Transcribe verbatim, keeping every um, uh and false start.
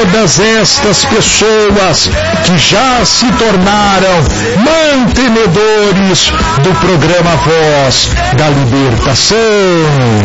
todas estas pessoas que já se tornaram mantenedores do programa Voz da Libertação.